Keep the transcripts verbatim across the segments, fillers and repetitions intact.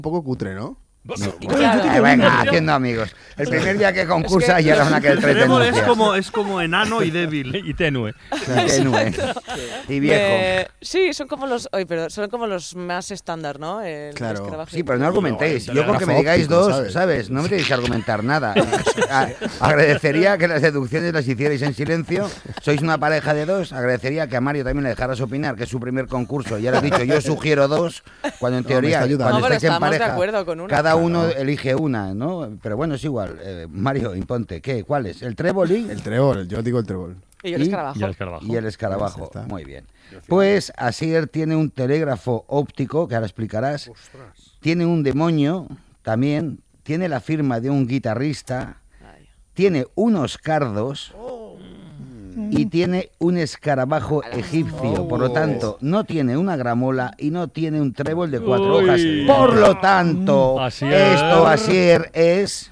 poco cutre, ¿no? No. Claro. Eh, venga, haciendo amigos. El primer día que concursa es que... ya era una que el tres denuncias. Es como, es como enano y débil y tenue. Tenue. Y viejo. Eh, sí, son como los, oye, pero son como los más estándar, ¿no? El claro. Sí, pero no argumentéis. Yo con que me digáis óptico, dos, ¿sabes? ¿sabes? No me tenéis que argumentar nada. Agradecería que las deducciones las hicierais en silencio. Sois una pareja de dos. Agradecería que a Mario también le dejaras opinar, que es su primer concurso. Ya lo he dicho, yo sugiero dos, cuando en teoría, no, cuando no, estáis en pareja, de acuerdo con una. cada uno elige una, ¿no? Pero bueno, es igual. Eh, Mario, imponte. ¿Qué? ¿Cuál es? ¿El trébol y...? El trébol, yo digo el trébol. Y el escarabajo. Y el escarabajo. Y el escarabajo. Muy bien. Pues Asier tiene un telégrafo óptico, que ahora explicarás. Ostras. Tiene un demonio también. Tiene la firma de un guitarrista. Ay. Tiene unos cardos. Oh. Y tiene un escarabajo egipcio. Oh. Por lo tanto, no tiene una gramola y no tiene un trébol de cuatro Uy. hojas. Por lo tanto, Asier. esto, Asier, es...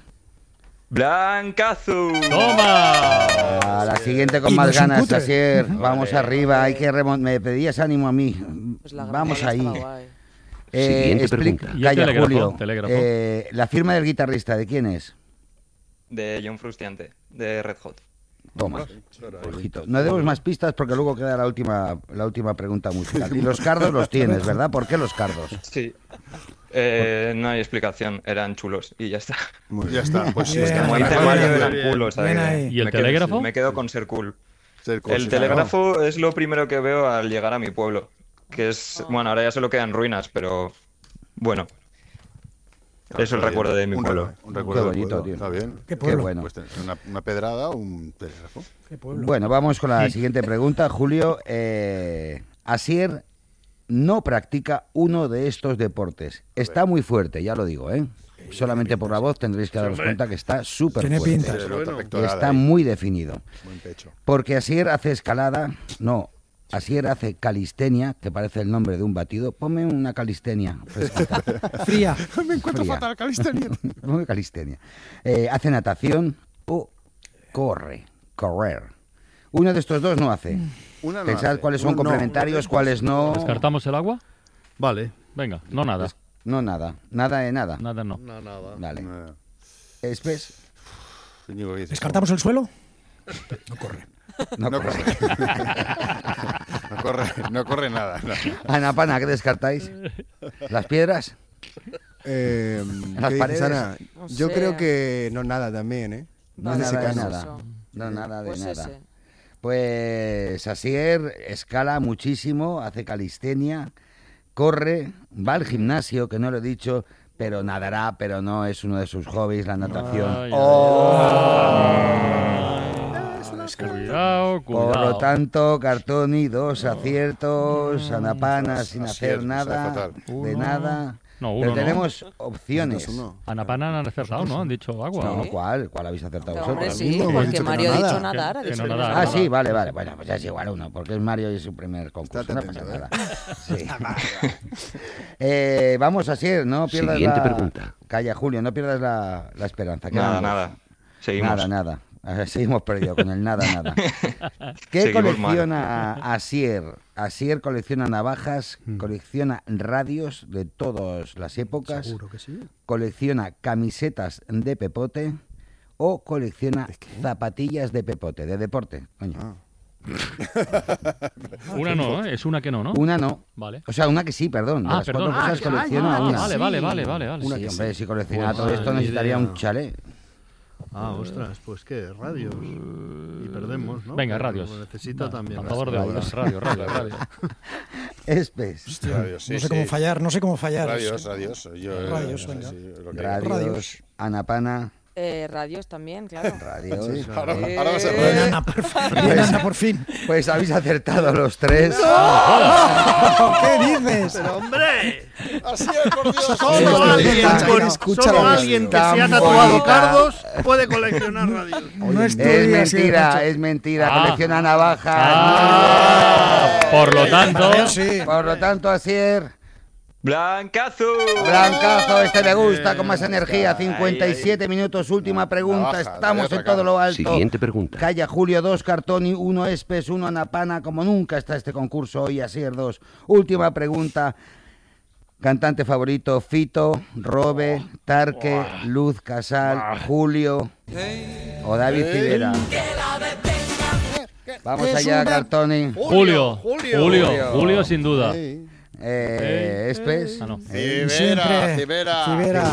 ¡Blancazo! ¡Toma! A la siguiente con y más ganas, Asier. Vamos vale, arriba. Hay que remont... Me pedías ánimo a mí. Pues Vamos ahí. Eh, Siguiente explica... pregunta. Calla, telégrafo, Julio. Telégrafo. Eh, la firma del guitarrista, ¿de quién es? De John Frusciante, de Red Hot. Toma, ojito. No demos más pistas porque luego queda la última, la última pregunta musical. Y los cardos los tienes, ¿verdad? ¿Por qué los cardos? Sí. Eh, no hay explicación, eran chulos y ya está. Muy ya está. Pues sí, como dice Mario, eran culos. ¿Y el me telégrafo? Quedo, me quedo con ser cool. Ser cool el sí, telégrafo claro. es lo primero que veo al llegar a mi pueblo. Que es, bueno, ahora ya solo quedan ruinas, pero bueno. Claro, es el recuerdo de mi un pueblo. Un recuerdo Qué bonito, tío. Está bien. Qué, Qué bueno. Pues una, una pedrada o un telégrafo. Qué pueblo. Bueno, vamos con la siguiente pregunta, Julio. Eh, Asier no practica uno de estos deportes. Está muy fuerte, ya lo digo, ¿eh? Solamente por la voz tendréis que daros cuenta que está súper fuerte. Pinta. Está muy definido. Buen pecho. Porque Asier hace escalada, no, Asier hace calistenia, que parece el nombre de un batido. Ponme una calistenia fresquita. Fría. Me encuentro Fría. fatal calistenia. Ponme calistenia. Eh, hace natación o corre, correr. Uno de estos dos no hace. Una no Pensad hace. cuáles son Uno complementarios, no. cuáles no. ¿Descartamos el agua? Vale, venga, no nada. No nada, nada de nada. Nada no. No, nada. Vale. Nada. ¿Espes? Íñigo, ¿qué dices? ¿Descartamos el suelo? No corre. No, No corre. corre. no corre. No corre nada. No. Ana Pana, ¿qué descartáis? ¿Las piedras? Eh, ¿Las ¿qué paredes? dices, Ana? No Yo sé. creo que no nada también, ¿eh? No, Más de nada de secano. nada. Eso. No, nada de Pues nada. ese. Pues Asier escala muchísimo, hace calistenia, corre, va al gimnasio, que no lo he dicho, pero nadará, pero no es uno de sus hobbies, la natación. Ay, ay, ¡Oh! Cuidado, cuidado. Por lo tanto, Cartoni, dos aciertos, Ana Pana sin Asier, hacer me sale nada, fatal. de Uno. nada. No, Pero uno no. tenemos opciones. Uno. Ana Pana han acertado, ¿no? Han dicho agua. No, ¿no? ¿cuál? ¿Cuál habéis acertado Hombre, vosotros? sí, mismo, he porque dicho que Mario no ha dicho nada. nadar. ha Que- que dicho no que nadar. Ah, nada. sí, vale, vale. Bueno, pues ya es igual uno, porque es Mario y es su primer concurso. Estate No atento, pasa ¿eh? nada. Sí. Eh, vamos, Asier, no pierdas Siguiente la... pregunta. Calla, Julio, no pierdas la, la esperanza. Nada, Quedan nada. dos. Seguimos. Nada, nada. A ver, seguimos perdido con el nada, nada. ¿Qué Seguimos colecciona Asier? Asier colecciona navajas, colecciona radios de todas las épocas, Seguro que sí. colecciona camisetas de pepote o colecciona zapatillas de pepote, de deporte. Coño. Ah. Una no, ¿eh? Es una que no, ¿no? Una no. Vale. O sea, una que sí, perdón. De Ah, las perdón. cuatro cosas Ah, colecciona ah, una. Vale, vale, vale, vale, vale. Sí, hombre, si colecciona Pues todo esto ni necesitaría idea. un chalet. Ah, ostras, pues qué, radios. Y perdemos, ¿no? Venga, Pero radios. Necesita Va, también. A favor de radios. radio, radio, radio. Espes. Radios, sí, no sé sí. cómo fallar, no sé cómo fallar. Radios, radios. Yo, eh, Radios, sí, venga. sí, lo que- Radios. Radios. Ana Pana. Eh, radios también, claro. Radios. Sí, ahora, Eh, ahora va a ser Bien, radio. Ana, por fin. Bien, Ana, por fin. Pues habéis acertado los tres. ¿Qué dices? ¡Pero hombre! Así es, por Dios. Solo alguien, Chaino, con, escucha solo la alguien que música. se ha Tan tatuado bonita. cardos puede coleccionar radios. No Es estudia, sí, mentira, macho. es mentira. Ah. Colecciona navajas. Ah, por lo tanto, Yo sí. Por lo tanto, Asier, ¡Blancazo! Blancazo, este me gusta, con más energía. cincuenta y siete minutos, última pregunta. navaja, Estamos te voy a en todo lo alto. Siguiente pregunta. Calla Julio, dos Cartoni, uno Espes, uno Ana Pana. Como nunca está este concurso hoy, Asier dos. Última pregunta. Cantante favorito, Fito, Robe, Tarque, Luz Casal, Julio o David Civera. Vamos Es allá, una- Cartoni. Julio. Julio. Julio. Julio. Julio, sin duda. Sí. Eh, Espes. Ah, no. Eh, Civera, Siempre. Civera. Civera.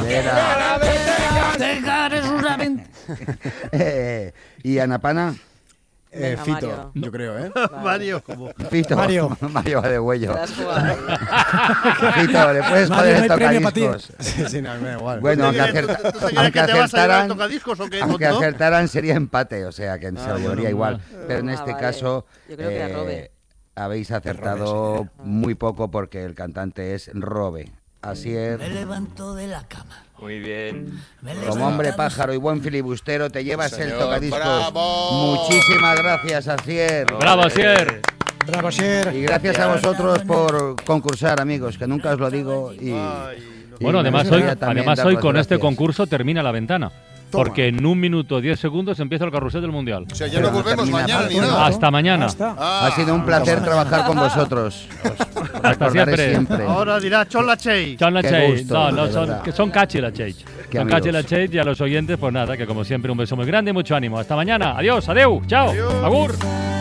Civera. Eh, ¿Y Anapana? Eh, Venga, Fito, Mario. yo creo, ¿eh? Mario, como. Fito. Mario. Mario va de huello. Te has jugado ahí. Fito, le puedes Mario, joder no el hay premio para ti. tocadiscos. Sí, sí, no, me da igual. Bueno, aunque, ¿Tú te crees- acerta- tú te crees aunque que te vas a llevar acertaran, el tocadiscos o qué, aunque tonto? acertaran sería empate, o sea que se lo bueno, llevaría igual. Pero en Ah, este vale. caso Yo creo que era eh, Robe. habéis acertado muy poco porque el cantante es Robe. Así es. Muy bien. Como hombre pájaro y buen filibustero te llevas el Señor, tocadiscos. bravo. Muchísimas gracias, Asier. Bravo, Sier. Bravo, Sier. Y gracias a vosotros por concursar, amigos, que nunca os lo digo. Y, Ay, no. y Bueno, me además hoy, gustaría también además daros hoy con este gracias. concurso termina la ventana. Toma. Porque en un minuto diez segundos empieza el carrusel del Mundial. O sea, ya no Pero volvemos termina mañana ni pronto. nada. Hasta mañana. Ya está. Ah, Ha sido un placer trabajar con vosotros. Os recordaré siempre. siempre. Ahora dirá Chola Chey. Son la Qué Chase. gusto, No, no, de son, verdad. que son Cachi la Chase. Qué Son Cachi amigos. la Chase y a los oyentes, pues nada, que como siempre un beso muy grande y mucho ánimo. Hasta mañana. Adiós, adeu, chao, agur.